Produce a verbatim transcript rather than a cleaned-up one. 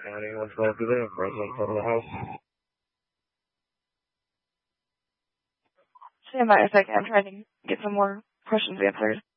Anyone's going to be there, resident from the house. Stand by a second. I'm trying to get some more questions answered.